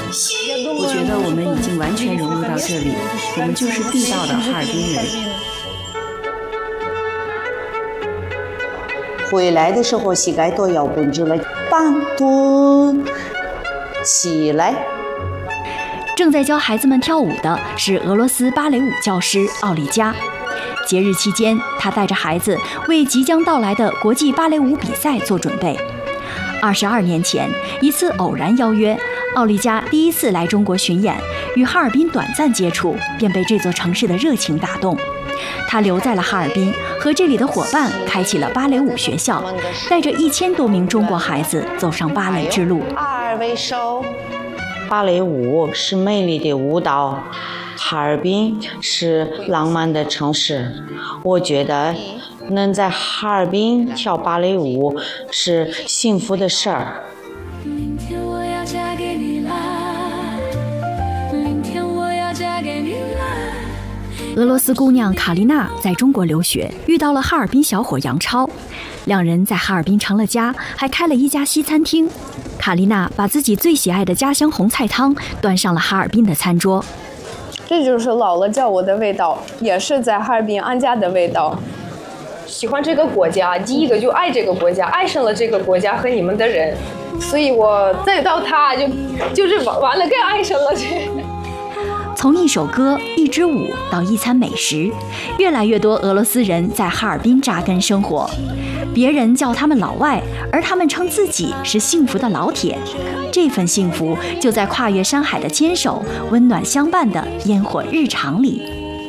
我觉得我们已经完全融入到这里，我们就是地道的哈尔滨人。 回来的时候膝盖都要绷直了，半蹲起来。 正在教孩子们跳舞的是俄罗斯芭蕾舞教师奥利加。节日期间，他带着孩子为即将到来的国际芭蕾舞比赛做准备。22年前，一次偶然邀约，奥利加第一次来中国巡演，与哈尔滨短暂接触，便被这座城市的热情打动。他留在了哈尔滨，和这里的伙伴开启了芭蕾舞学校，带着1000多名中国孩子走上芭蕾之路。 二位手，芭蕾舞是美丽的舞蹈，哈尔滨是浪漫的城市。我觉得能在哈尔滨跳芭蕾舞是幸福的事儿。 明天我要嫁给你啦，明天我要嫁给你啦。俄罗斯姑娘卡丽娜在中国留学，遇到了哈尔滨小伙杨超，两人在哈尔滨成了家，还开了一家西餐厅。卡丽娜把自己最喜爱的家乡红菜汤端上了哈尔滨的餐桌。 这就是姥姥教我的味道，也是在哈尔滨安家的味道。喜欢这个国家，第一个就爱这个国家，爱上了这个国家和你们的人，所以我再到它就是完了更爱上了这。 从一首歌、一支舞到一餐美食，越来越多俄罗斯人在哈尔滨扎根生活。别人叫他们老外，而他们称自己是幸福的老铁。这份幸福就在跨越山海的牵手、温暖相伴的烟火日常里。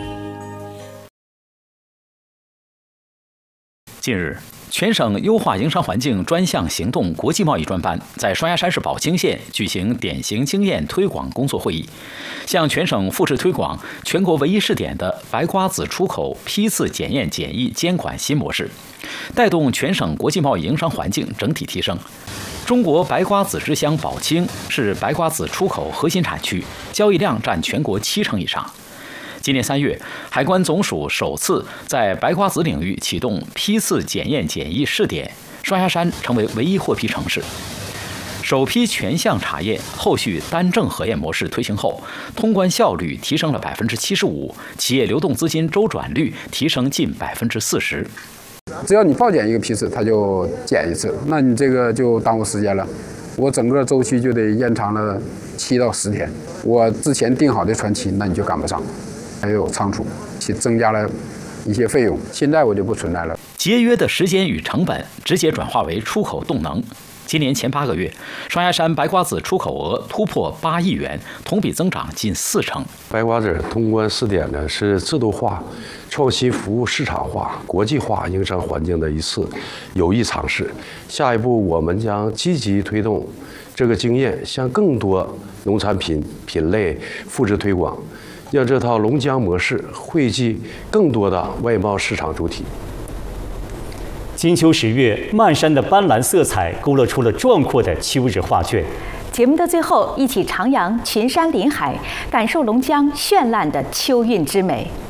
近日，全省优化营商环境专项行动国际贸易专班在双鸭山市宝清县举行典型经验推广工作会议，向全省复制推广全国唯一试点的白瓜子出口批次检验检疫监管新模式，带动全省国际贸易营商环境整体提升。中国白瓜子之乡宝清是白瓜子出口核心产区，交易量占全国70%以上。今年3月，海关总署首次在白瓜子领域启动批次检验检疫试点，双鸭山成为唯一获批城市。首批全项查验，后续单证核验模式推行后，通关效率提升了75%，企业流动资金周转率提升近40%。 只要你报检一个批次，它就检一次，那你这个就耽误时间了。我整个周期就得延长了7到10天，我之前定好的船期，那你就赶不上。还有仓储，其增加了一些费用，现在我就不存在了。 节约的时间与成本直接转化为出口动能。今年前8个月，双鸭山白瓜子出口额突破8亿元，同比增长近40%。 白瓜子通关试点呢，是制度化、创新服务市场化、国际化营商环境的一次有益尝试。下一步，我们将积极推动这个经验向更多农产品品类复制推广。让这套龙江模式惠及更多的外贸市场主体。 金秋10月，漫山的斑斓色彩勾勒出了壮阔的秋日画卷。 节目的最后，一起徜徉群山林海，感受龙江绚烂的秋韵之美。